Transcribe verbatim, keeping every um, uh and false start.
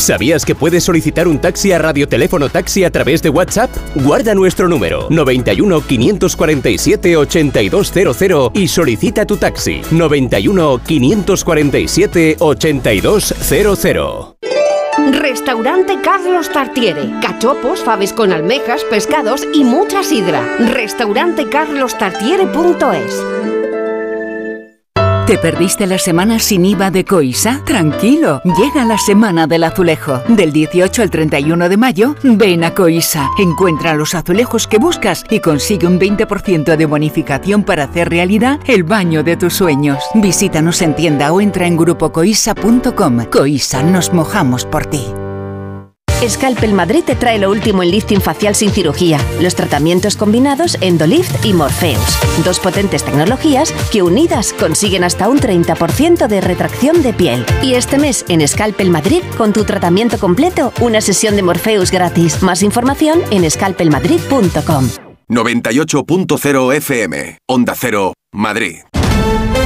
¿Sabías que puedes solicitar un taxi a Radioteléfono Taxi a través de WhatsApp? Guarda nuestro número noventa y uno, quinientos cuarenta y siete, ochenta y dos cero cero y solicita tu taxi noventa y uno, quinientos cuarenta y siete, ochenta y dos cero cero. Restaurante Carlos Tartiere. Cachopos, faves con almejas, pescados y mucha sidra. Restaurante carlos tartiere punto es. ¿Te perdiste la semana sin I V A de Coisa? Tranquilo, llega la Semana del Azulejo. Del dieciocho al treinta y uno de mayo, ven a Coisa. Encuentra los azulejos que buscas y consigue un veinte por ciento de bonificación para hacer realidad el baño de tus sueños. Visítanos en tienda o entra en grupo coisa punto com. Coisa, nos mojamos por ti. Scalpel Madrid te trae lo último en lifting facial sin cirugía, los tratamientos combinados Endolift y Morpheus. Dos potentes tecnologías que unidas consiguen hasta un treinta por ciento de retracción de piel. Y este mes en Scalpel Madrid, con tu tratamiento completo, una sesión de Morpheus gratis. Más información en scalpel madrid punto com. noventa y ocho punto cero F M, Onda Cero, Madrid.